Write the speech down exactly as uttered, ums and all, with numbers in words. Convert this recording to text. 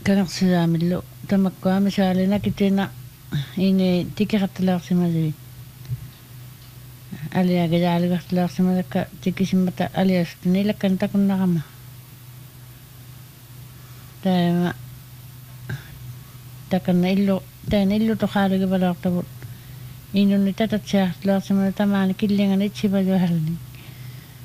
kangersiaamillu tamakkuami saalina kitina ini tikerattalaarsimali aliaga jaaligartalaarsimalakka tikisimmata aliastuni lakkan takunnarama taama takanna illu taana illu toqaalugivaluartavut inunni tatatsiartalaarsimala tamaani killingani itsivaluarni